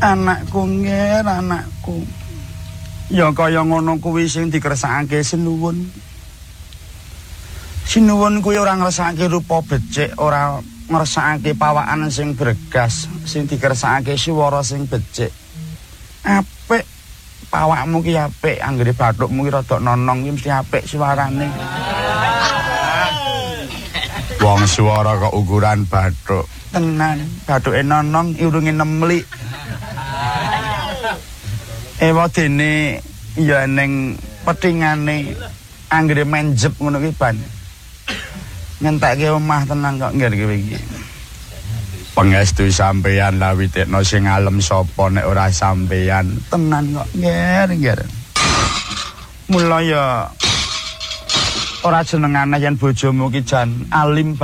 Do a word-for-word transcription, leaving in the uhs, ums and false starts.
Anakku nger, anakku. Ya kaya ngono kuwi sing dikersakake sinuwun. Sinuwun kuwi ora ngersakake rupa becik, ora ngersakake pawakan sing bergas, sing dikersakake swara sing becik. Apik pawakmu ki apik, anggere bathukmu ki rada nonong ki mesti apik suarane. Wong swara kok ukuran bathuk. Tenan, bathuke nonong irunge nemlik. Ewa dene ya ning petingane anggere menjep ngono ki ban. Ngentekke omah tenang kok ngger kowe iki. Pangestu sampeyan lawitekno sing alem sapa nek ora sampeyan. Tenan kok ngger ngger. Mula ya ora jenengane yen bojomu ki jan alim